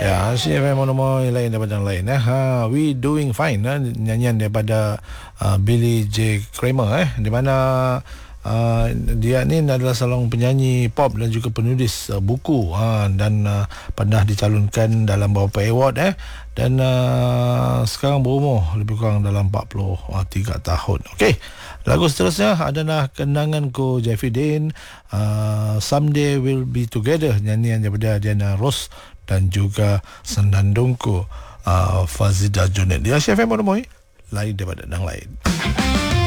Ya, CFM Monomoy lain daripada yang lain. We Doing Fine, nyanyian daripada Billy J. Kramer, di mana dia ni adalah seorang penyanyi pop dan juga penulis buku, dan pernah dicalonkan dalam beberapa award, dan sekarang berumur lebih kurang dalam 43 tahun. Okey, lagu seterusnya adalah Kenanganku Jeffrey Dean, Someday We'll Be Together, nyanyian daripada Diana Ross dan juga Senandungku, Fazida Junaid. Dia CFM Monomoy lain daripada yang lain.